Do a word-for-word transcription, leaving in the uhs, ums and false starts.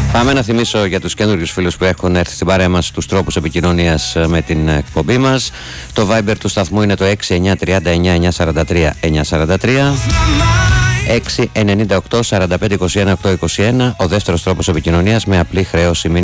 Πάμε να θυμίσω για τους καινούριους φίλους που έχουν έρθει στην παρέα μας τους τρόπους επικοινωνίας με την εκπομπή μας. Το Viber του σταθμού είναι το έξι εννιά τρία εννιά εννιά τέσσερα τρία εννιά τέσσερα τρία, έξι εννιά οκτώ σαράντα πέντε είκοσι ένα οκτακόσια είκοσι ένα. Ο δεύτερος τρόπος επικοινωνίας με απλή χρέωση